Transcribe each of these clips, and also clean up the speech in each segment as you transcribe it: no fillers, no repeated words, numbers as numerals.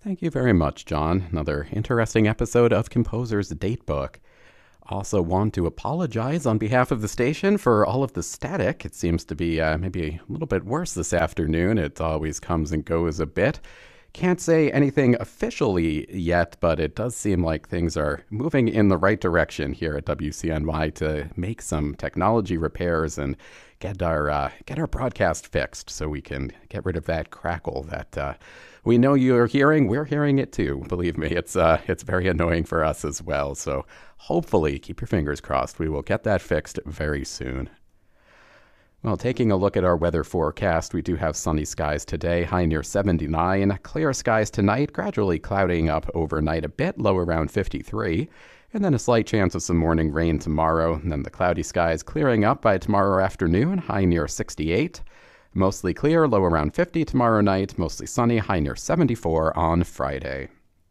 Thank you very much, John. Another interesting episode of Composer's Datebook. Also want to apologize on behalf of the station for all of the static. It seems to be maybe a little bit worse this afternoon. It always comes and goes a bit. Can't say anything officially yet, but it does seem like things are moving in the right direction here at WCNY to make some technology repairs and get our broadcast fixed so we can get rid of that crackle that we know you're hearing. We're hearing it too. Believe me, it's very annoying for us as well. So hopefully, keep your fingers crossed, we will get that fixed very soon. Well, taking a look at our weather forecast, we do have sunny skies today, high near 79. Clear skies tonight, gradually clouding up overnight a bit, low around 53. And then a slight chance of some morning rain tomorrow. And then the cloudy skies clearing up by tomorrow afternoon, high near 68. Mostly clear, low around 50 tomorrow night. Mostly sunny, high near 74 on Friday.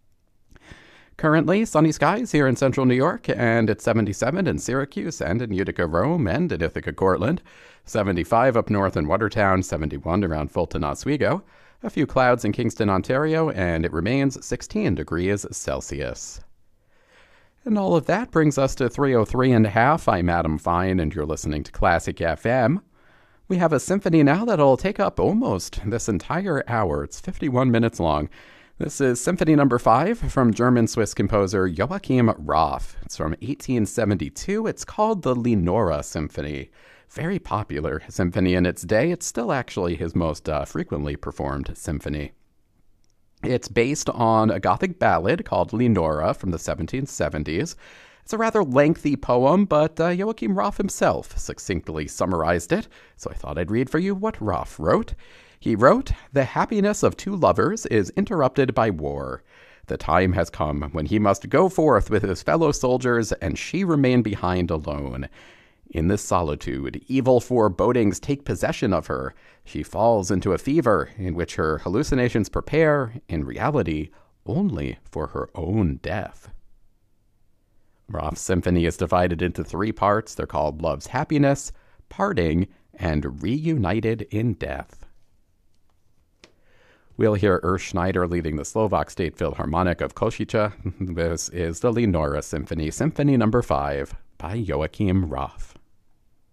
Currently, sunny skies here in central New York, and it's 77 in Syracuse and in Utica, Rome, and in Ithaca, Cortland. 75 up north in Watertown, 71 around Fulton, Oswego. A few clouds in Kingston, Ontario, and it remains 16 degrees Celsius. And all of that brings us to 3:03 and a half. I'm Adam Fine, and you're listening to Classic FM. We have a symphony now that'll take up almost this entire hour. It's 51 minutes long. This is Symphony No. 5 from German-Swiss composer Joachim Raff. It's from 1872. It's called the Leonora Symphony. Very popular symphony in its day. It's still actually his most frequently performed symphony. It's based on a Gothic ballad called Leonora from the 1770s. It's a rather lengthy poem, but Joachim Raff himself succinctly summarized it, so I thought I'd read for you what Raff wrote. He wrote, "The happiness of two lovers is interrupted by war. The time has come when he must go forth with his fellow soldiers, and she remain behind alone. In this solitude, evil forebodings take possession of her. She falls into a fever in which her hallucinations prepare, in reality, only for her own death." Raff's symphony is divided into three parts. They're called Love's Happiness, Parting, and Reunited in Death. We'll hear Urs Schneider leading the Slovak State Philharmonic of Košice. This is the Leonora Symphony, Symphony No. 5 by Joachim Raff.